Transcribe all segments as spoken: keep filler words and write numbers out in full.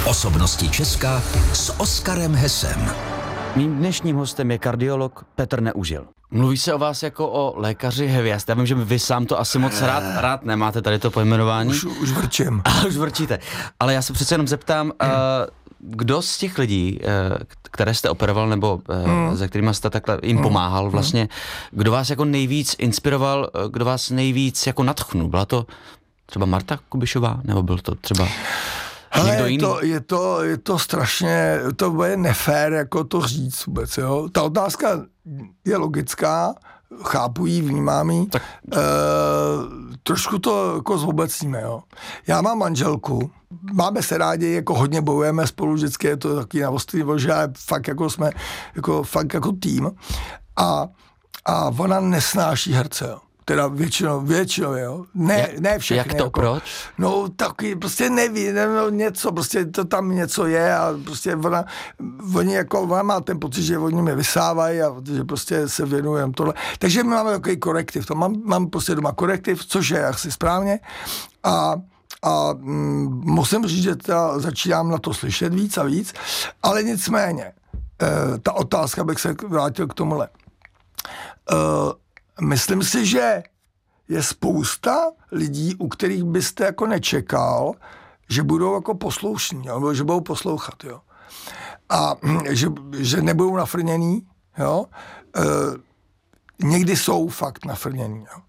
Osobnosti Česka s Oskarem Hesem. Mým dnešním hostem je kardiolog Petr Neužil. Mluví se o vás jako o lékaři hvězd. Já vím, že vy sám to asi moc rád, rád nemáte tady to pojmenování. Už, už vrčím. A už vrčíte. Ale já se přece jenom zeptám, uh, kdo z těch lidí, uh, které jste operoval, nebo uh, hmm. se kterými jste takhle jim pomáhal vlastně, kdo vás jako nejvíc inspiroval, kdo vás nejvíc jako nadchnul? Byla to třeba Marta Kubišová, nebo byl to třeba... Ale je to, je, to, je to strašně, to bude nefér jako to říct vůbec, jo. Ta otázka je logická, chápu ji, vnímám ji, tak... e, trošku to jako zobecníme, jo. Já mám manželku, máme se rádi, jako hodně bojujeme spolu, vždycky je to taky na ostrý, že fakt jako jsme, jako fakt jako tým a, a ona nesnáší herce, jo. Teda většinou, většinou, jo. Ne, jak, ne všechny. Jak to, jako. Proč? No, taky, prostě neví, ne, no, něco, prostě to tam něco je a prostě ona, oni jako, ona má ten pocit, že oni mě vysávají a že prostě se věnujem tohle. Takže my máme takový korektiv, to mám, mám prostě doma korektiv, což je asi správně a a mm, musím říct, že teda začínám na to slyšet víc a víc, ale nicméně, e, ta otázka, bych se vrátil k tomuhle. E, Myslím si, že je spousta lidí, u kterých byste jako nečekal, že budou jako poslušní, jo, že budou poslouchat, jo. A že, že nebudou nafrněný, jo. E, někdy jsou fakt nafrněný, jo.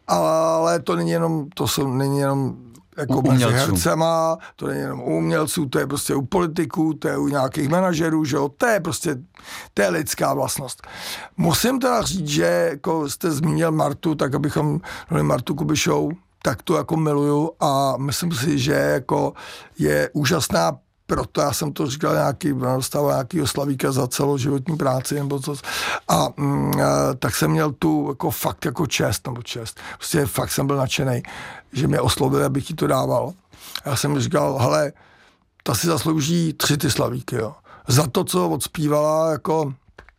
Ale to není jenom, to jsou, není jenom jako mezi hercema, to není jenom u umělců, to je prostě u politiků, to je u nějakých manažerů, že jo, to je prostě, to je lidská vlastnost. Musím teda říct, že jako jste zmínil Martu, tak abychom dali Martu Kubišovou, tak to jako miluju a myslím si, že jako je úžasná, proto já jsem to říkal nějaký, dostával nějakýho slavíka za celoživotní práci, nebo co, a mm, tak jsem měl tu jako fakt jako čest, nebo čest. Prostě fakt jsem byl nadšenej, že mě oslovil, abych jí to dával. Já jsem říkal, hele, ta si zaslouží tři ty slavíky, jo. Za to, co odspívala, jako,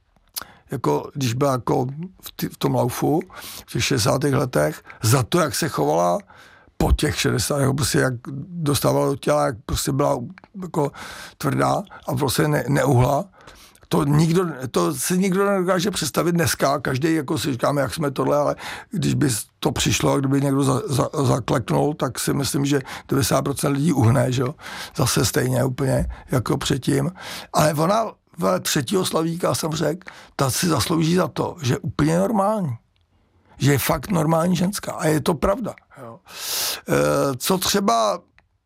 jako když byla jako v, t- v tom laufu, v těch šedesátých letech, za to, jak se chovala po těch šedesátých, prostě jak dostávala do těla, jak prostě byla jako tvrdá a prostě ne, neuhla. To nikdo, to si nikdo nedokáže představit dneska, každý jako si říkáme, jak jsme tohle, ale když by to přišlo a kdyby někdo za, za, zakleknul, tak si myslím, že devadesát procent lidí uhne, že jo, zase stejně úplně jako předtím. Ale ona v třetího slavíka, jsem řekl, ta si zaslouží za to, že je úplně normální. Že je fakt normální ženská. A je to pravda. Jo. E, co třeba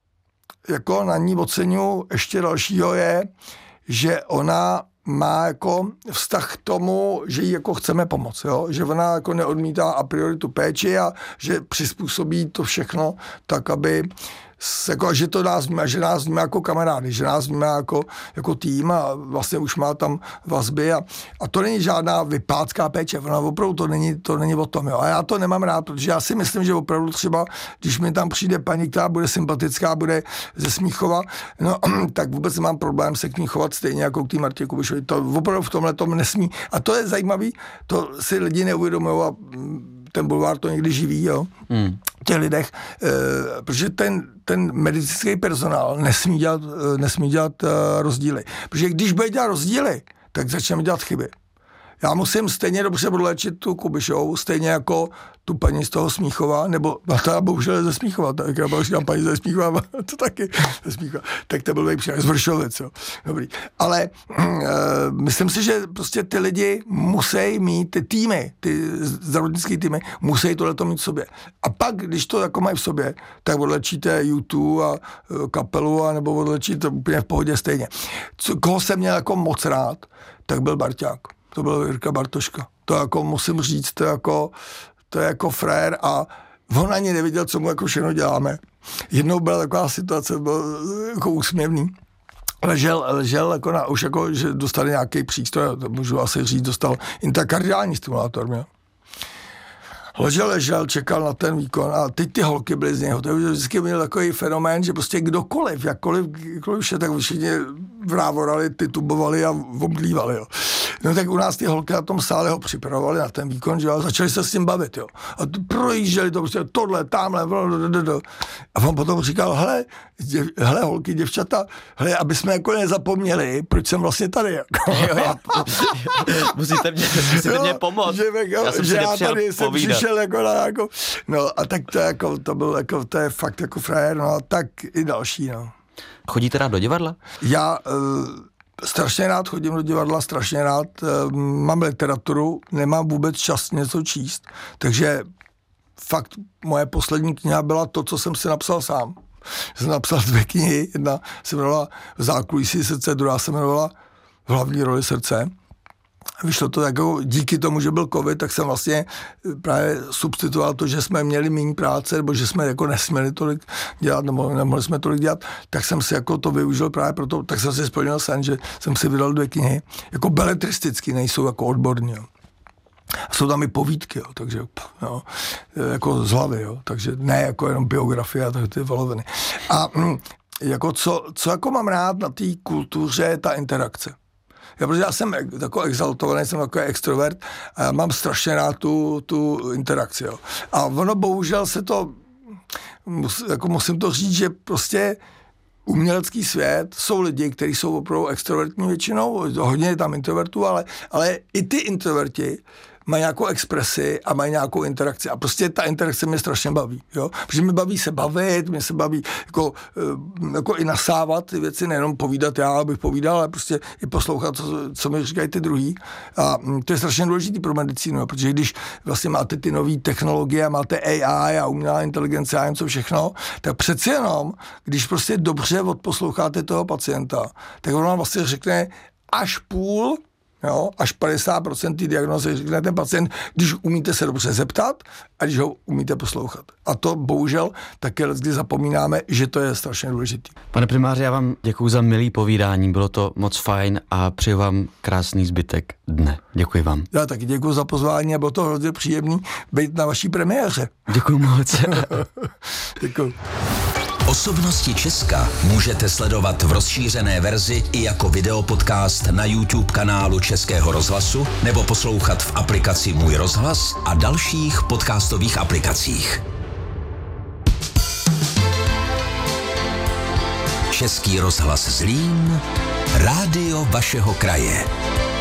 jako na ní oceňuji ještě dalšího je, že ona má jako vztah k tomu, že jí jako chceme pomoct, jo? Že ona jako neodmítá a priori tu péči a že přizpůsobí to všechno tak, aby jako, že to nás vnímá, že nás vnímá jako kamarády, že nás vnímá jako, jako tým a vlastně už má tam vazby a, a to není žádná vypácká péče, ona opravdu to není, to není o tom, jo. A já to nemám rád, protože já si myslím, že opravdu třeba, když mi tam přijde paní, která bude sympatická, bude ze Smíchova, no, tak vůbec nemám problém se k ní chovat stejně jako k té Martě Kubišové. To opravdu v tomhle tom nesmí. A to je zajímavý, to si lidi neuvědomují a ten bulvár to někdy živí, jo, hmm. těch lidech, e, protože ten, ten medicínský personál nesmí dělat, nesmí dělat uh, rozdíly. Protože když bude dělat rozdíly, tak začneme dělat chyby. Já musím stejně dobře odléčit tu Kubišovou, stejně jako tu paní z toho Smíchova, nebo ta bohužel je ze Smíchova, tak já bych říkám paní ze Smíchova, to taky ze Smíchova, tak to byl nejpříklad z Vršovic, jo. Dobrý. Ale e, myslím si, že prostě ty lidi musí mít, ty týmy, ty zdravotnické týmy, musí tohleto mít v sobě. A pak, když to jako mají v sobě, tak odlečíte YouTube a e, kapelu, a nebo odlečíte úplně v pohodě stejně. Co, koho jsem měl jako moc rád, tak byl Barťák. To byl Jirka Bartoška. To jako musím říct, to je jako, to je jako frér a on ani neviděl, co mu jako všechno děláme. Jednou byla taková situace, byl jako úsměvný. Ležel, ležel jako na, už jako, že dostal nějaký přístroj, to můžu asi říct, dostal interkardiální stimulátor, měl. Ležel, ležel, čekal na ten výkon a teď ty holky byly z něho. To vždycky byl takový fenomén, že prostě kdokoliv, jakkoliv, jakkoliv vše, tak všichni vrávorali, titubovali a omdlívali. Jo. No tak u nás ty holky na tom sále ho připravovali na ten výkon, že jo, a začali se s tím bavit, jo. A projížděli to prostě tohle, tamhle, blablabla. A on potom říkal, hele, děv, hele holky, děvčata, hele, aby jsme jako nezapomněli, proč jsem vlastně tady, jako. Jo, já, musíte mě, musíte mě pomoct. Že, jako, já jsem že si já tady jsem povídat. přišel jako na jako, no a tak to jako, to byl jako, to je fakt jako frajer, no a tak i další, no. Chodíte rád do divadla? Já uh, strašně rád chodím do divadla, strašně rád uh, mám literaturu, nemám vůbec čas něco číst, takže fakt moje poslední kniha byla to, co jsem si napsal sám. Jsem napsal dvě knihy, jedna se jmenovala Zákulisí srdce, druhá se jmenovala V hlavní roli srdce. Vyšlo to jako díky tomu, že byl covid, tak jsem vlastně právě substituoval to, že jsme měli méně práce, nebo že jsme jako nesměli tolik dělat, nebo nemohli jsme tolik dělat, tak jsem si jako to využil právě proto, tak jsem si splnil sen, že jsem si vydal dvě knihy, jako beletristicky, nejsou jako odborně. A jsou tam i povídky, jo, takže jo, jako z hlavy, jo, takže ne jako jenom biografie, tak ty voloviny. A jako co, co jako mám rád na té kultuře je ta interakce. Já, protože já jsem takový exaltovaný, jsem takový extrovert a já mám strašně rád tu, tu interakci. Jo. A ono bohužel se to, mus, jako musím to říct, že prostě umělecký svět jsou lidi, kteří jsou opravdu extrovertní většinou, hodně je tam introvertů, ale, ale i ty introverti mají nějakou expresi a mají nějakou interakci. A prostě ta interakce mě strašně baví, jo. Protože mě baví se bavit, mě se baví jako, jako i nasávat ty věci, nejenom povídat já, abych povídal, ale prostě i poslouchat, co, co mi říkají ty druhý. A to je strašně důležité pro medicínu, protože když vlastně máte ty nové technologie, máte A I a umělá inteligence a něco všechno, tak přeci jenom, když prostě dobře odposloucháte toho pacienta, tak on vám vlastně řekne až půl, jo, až padesát procent té diagnózy řekne ten pacient, když umíte se dobře zeptat a když ho umíte poslouchat. A to bohužel také kdy zapomínáme, že to je strašně důležitý. Pane primáři, já vám děkuji za milý povídání, bylo to moc fajn a přeju vám krásný zbytek dne. Děkuji vám. Já taky děkuji za pozvání a bylo to hrozně příjemný být na vaší premiéře. Děkuji moc. Děkuji. Osobnosti Česka můžete sledovat v rozšířené verzi i jako videopodcast na YouTube kanálu Českého rozhlasu nebo poslouchat v aplikaci Můj rozhlas a dalších podcastových aplikacích. Český rozhlas Zlín, rádio vašeho kraje.